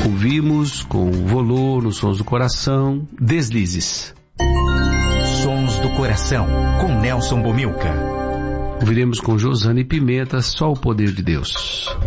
Ouvimos com o Volô, nos Sons do Coração, Deslizes. Sons do Coração, com Nelson Bomilca. Ouviremos com Josane Pimenta, Só o Poder de Deus.